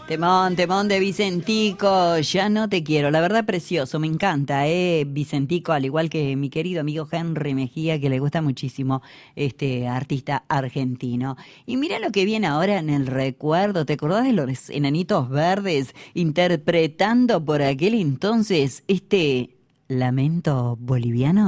Temón de Vicentico, ya no te quiero, la verdad precioso, me encanta, Vicentico, al igual que mi querido amigo Henry Mejía, que le gusta muchísimo este artista argentino. Y mira lo que viene ahora en el recuerdo, ¿te acordás de los Enanitos Verdes interpretando por aquel entonces este lamento boliviano?